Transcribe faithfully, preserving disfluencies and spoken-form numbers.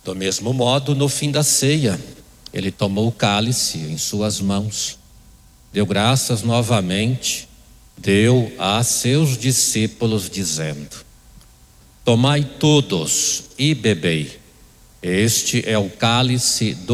Do mesmo modo, no fim da ceia, ele tomou o cálice em suas mãos, deu graças novamente, deu a seus discípulos dizendo: tomai todos e bebei, este é o cálice do